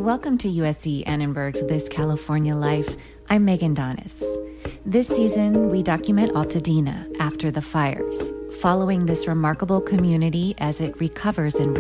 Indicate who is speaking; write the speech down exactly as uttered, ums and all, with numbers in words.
Speaker 1: Welcome to U S C Annenberg's This California Life. I'm Megan Donis. This season, we document Altadena after the fires, following this remarkable community as it recovers and